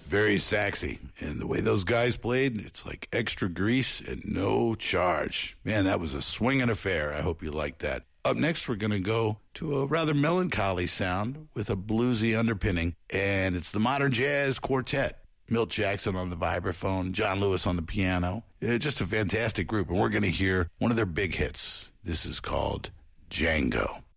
very sexy. And the way those guys played, it's like extra grease and no charge. Man, that was a swinging affair. I hope you liked that. Up next, we're going to go to a rather melancholy sound with a bluesy underpinning, and it's the Modern Jazz Quartet. Milt Jackson on the vibraphone, John Lewis on the piano. Just a fantastic group, and we're going to hear one of their big hits. This is called Django.